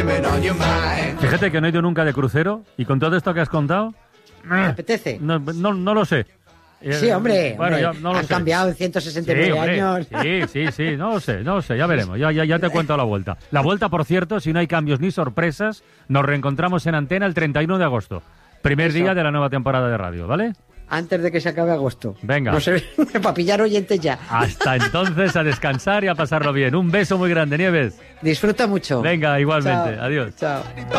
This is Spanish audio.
Fíjate que no he ido nunca de crucero y con todo esto que has contado... ¿Me apetece? No lo sé. Sí, hombre, bueno, hombre, ya no lo han sé. cambiado en 169 años. Sí, no lo sé, ya veremos, ya te cuento la vuelta. La vuelta, por cierto, si no hay cambios ni sorpresas, nos reencontramos en antena el 31 de agosto, primer día de la nueva temporada de radio, ¿vale? Antes de que se acabe agosto. Venga. No sé, para pillar oyentes ya. Hasta entonces, a descansar y a pasarlo bien. Un beso muy grande, Nieves. Disfruta mucho. Venga, igualmente. Chao. Adiós. Chao.